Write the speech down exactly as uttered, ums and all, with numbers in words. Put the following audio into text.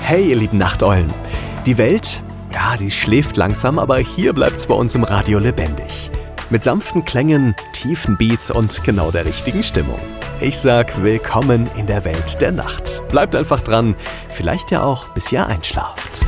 Hey, ihr lieben Nachteulen. Die Welt, ja, die schläft langsam, aber hier bleibt's bei uns im Radio lebendig. Mit sanften Klängen, tiefen Beats und genau der richtigen Stimmung. Ich sag willkommen in der Welt der Nacht. Bleibt einfach dran, vielleicht ja auch bis ihr einschlaft.